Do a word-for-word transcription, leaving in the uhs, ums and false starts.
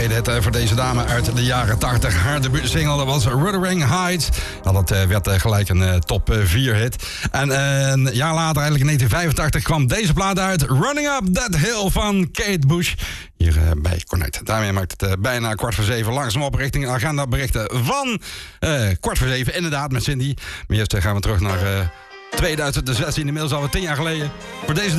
tweede hit voor deze dame uit de jaren tachtig. Haar debuutsingle dat was Wuthering Heights. Nou, dat werd gelijk een top vier hit. En een jaar later, eigenlijk in negentien vijfentachtig, kwam deze plaat uit. Running Up That Hill van Kate Bush. Hier uh, bij Connect. Daarmee maakt het uh, bijna kwart voor zeven. Langzaam op richting agendaberichten van uh, kwart voor zeven. Inderdaad, met Cindy. Maar eerst uh, gaan we terug naar uh, tweeduizend zestien. Inmiddels alweer tien jaar geleden. Voor deze